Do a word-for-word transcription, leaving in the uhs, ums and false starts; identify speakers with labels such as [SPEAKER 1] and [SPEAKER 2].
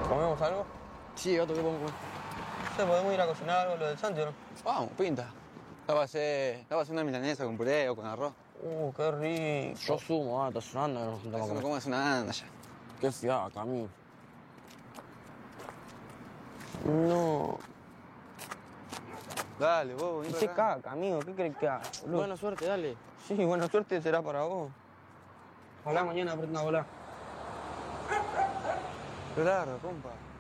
[SPEAKER 1] ¿Comemos algo?
[SPEAKER 2] Sí, otro que pongo.
[SPEAKER 1] No sé, podemos ir a cocinar algo, lo del Santi, ¿o no?
[SPEAKER 2] Vamos, pinta. La va a hacer, la va a hacer una milanesa con puré o con arroz.
[SPEAKER 1] Uh, qué rico.
[SPEAKER 3] Yo sumo, ah, está sonando, no nos juntamos a
[SPEAKER 2] Eso no
[SPEAKER 3] comer.
[SPEAKER 2] comas una anda ya.
[SPEAKER 3] Qué fiaca, amigo.
[SPEAKER 1] No.
[SPEAKER 2] Dale, vos, vení
[SPEAKER 1] Hice
[SPEAKER 2] para acá.
[SPEAKER 1] caca, amigo. ¿Qué crees que haga, boludo?
[SPEAKER 3] Buena suerte, dale.
[SPEAKER 1] Sí, buena suerte será para vos. Ojalá mañana aprenda a volar.
[SPEAKER 2] Claro, compa.